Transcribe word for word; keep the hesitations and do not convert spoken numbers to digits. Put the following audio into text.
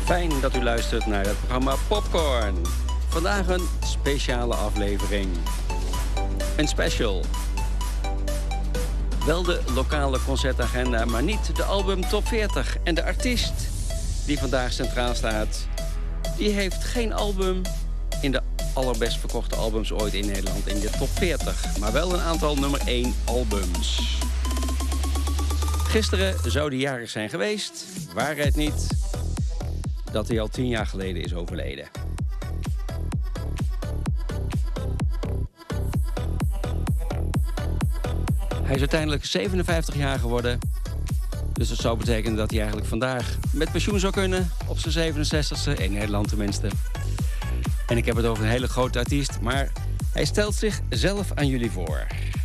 Fijn dat u luistert naar het programma Popcorn. Vandaag een speciale aflevering. Een special. Wel de lokale concertagenda, maar niet de album Top veertig. En de artiest die vandaag centraal staat, die heeft geen album in de allerbest verkochte albums ooit in Nederland in de top veertig. Maar wel een aantal nummer één albums. Gisteren zou hij jarig zijn geweest. Waarheid niet dat hij al tien jaar geleden is overleden. Hij is uiteindelijk zevenenvijftig jaar geworden. Dus dat zou betekenen dat hij eigenlijk vandaag met pensioen zou kunnen. Op zijn zevenenzestigste, in Nederland tenminste. En ik heb het over een hele grote artiest, maar hij stelt zichzelf aan jullie voor.